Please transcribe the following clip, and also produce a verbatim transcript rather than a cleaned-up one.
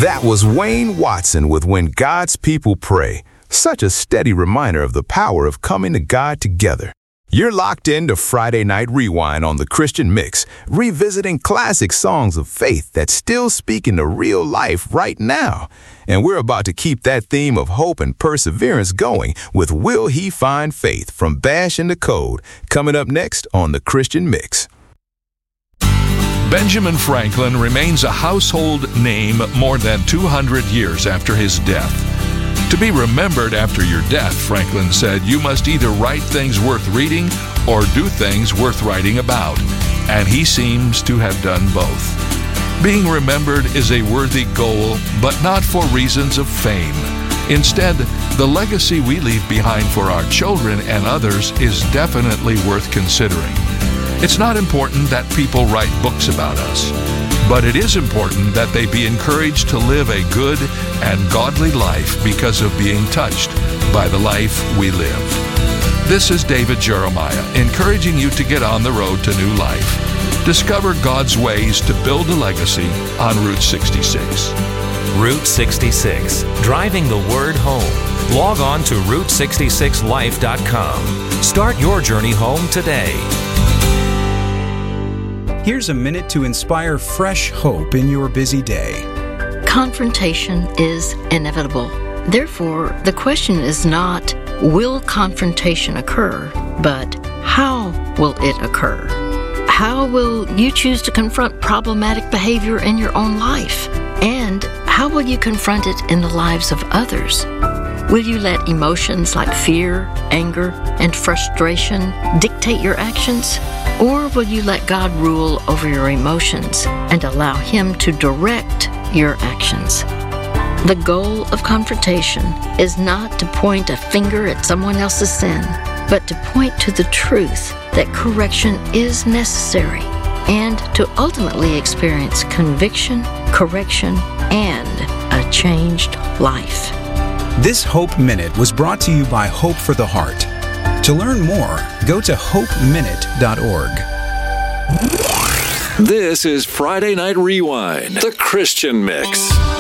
That was Wayne Watson with When God's People Pray. Such a steady reminder of the power of coming to God together. You're locked into Friday Night Rewind on the Christian Mix, revisiting classic songs of faith that still speak into real life right now. And we're about to keep that theme of hope and perseverance going with Will He Find Faith from Bash in the Code, coming up next on the Christian Mix. Benjamin Franklin remains a household name more than two hundred years after his death. To be remembered after your death, Franklin said, you must either write things worth reading or do things worth writing about. And he seems to have done both. Being remembered is a worthy goal, but not for reasons of fame. Instead, the legacy we leave behind for our children and others is definitely worth considering. It's not important that people write books about us, but it is important that they be encouraged to live a good and godly life because of being touched by the life we live. This is David Jeremiah, encouraging you to get on the road to new life. Discover God's ways to build a legacy on Route sixty-six. Route sixty-six, driving the word home. Log on to route sixty-six life dot com. Start your journey home today. Here's a minute to inspire fresh hope in your busy day. Confrontation is inevitable. Therefore, the question is not, will confrontation occur, but how will it occur? How will you choose to confront problematic behavior in your own life? And how will you confront it in the lives of others? Will you let emotions like fear, anger, and frustration dictate your actions? Or will you let God rule over your emotions and allow Him to direct your actions? The goal of confrontation is not to point a finger at someone else's sin, but to point to the truth that correction is necessary and to ultimately experience conviction, correction, and a changed life. This Hope Minute was brought to you by Hope for the Heart. To learn more, go to hope minute dot org. This is Friday Night Rewind, the Christian Mix.